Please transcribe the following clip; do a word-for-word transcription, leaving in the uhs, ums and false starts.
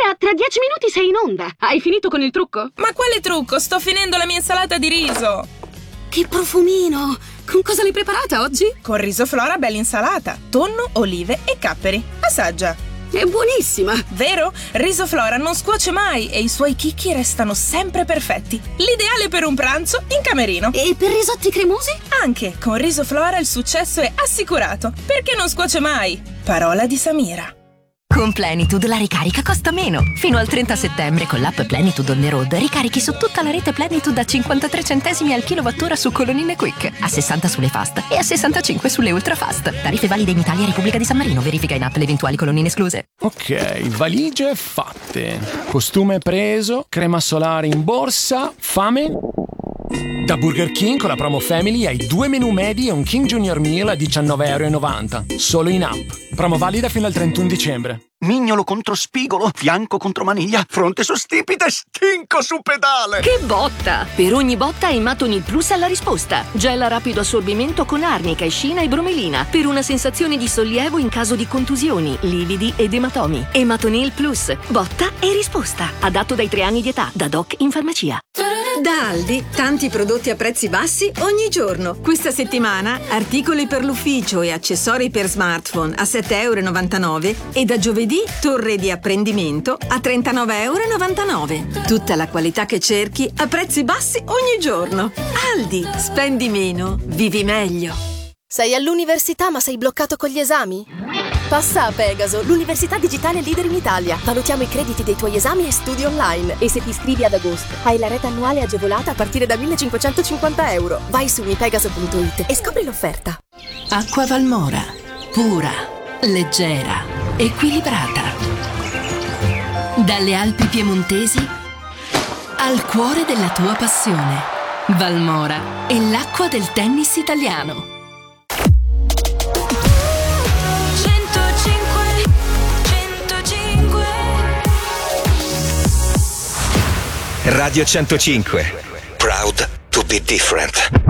Scusa, tra dieci minuti sei in onda. Hai finito con il trucco? Ma quale trucco? Sto finendo la mia insalata di riso. Che profumino! Con cosa l'hai preparata oggi? Con riso Flora bella insalata, tonno, olive e capperi. Assaggia. È buonissima! Vero? Riso Flora non scuoce mai e i suoi chicchi restano sempre perfetti. L'ideale per un pranzo in camerino. E per risotti cremosi? Anche con Riso Flora il successo è assicurato, perché non scuoce mai. Parola di Samira. Con Plenitude la ricarica costa meno. Fino al trenta settembre con l'app Plenitude on the road ricarichi su tutta la rete Plenitude a cinquantatré centesimi al kilowattora su colonnine Quick, a sessanta sulle fast e a sessantacinque sulle ultra fast. Tariffe valide in Italia e Repubblica di San Marino. Verifica in app le eventuali colonnine escluse. Ok, valigie fatte. Costume preso, crema solare in borsa, fame? Da Burger King con la promo Family hai due menù medi e un King Junior Meal a diciannove e novanta euro. Solo in app. Promo valida fino al trentuno dicembre. Mignolo contro spigolo, fianco contro maniglia, fronte su stipite, stinco su pedale. Che botta! Per ogni botta Ematonil Plus ha la risposta. Gel a rapido assorbimento con arnica, escina e bromelina per una sensazione di sollievo in caso di contusioni, lividi ed ematomi. Ematonil Plus. Botta e risposta. Adatto dai tre anni di età. Da Doc in farmacia. Da Aldi, tanti prodotti a prezzi bassi ogni giorno. Questa settimana articoli per l'ufficio e accessori per smartphone a sette e novantanove euro e da giovedì torre di apprendimento a trentanove e novantanove euro. Tutta la qualità che cerchi a prezzi bassi ogni giorno. Aldi, spendi meno, vivi meglio. Sei all'università ma sei bloccato con gli esami? Passa a Pegaso, l'università digitale leader in Italia. Valutiamo i crediti dei tuoi esami e studi online. E se ti iscrivi ad agosto, hai la rete annuale agevolata a partire da millecinquecentocinquanta euro. Vai su mipegaso punto it e scopri l'offerta. Acqua Valmora. Pura, leggera, equilibrata. Dalle Alpi piemontesi al cuore della tua passione. Valmora è l'acqua del tennis italiano. Radio centocinque. Proud to be different.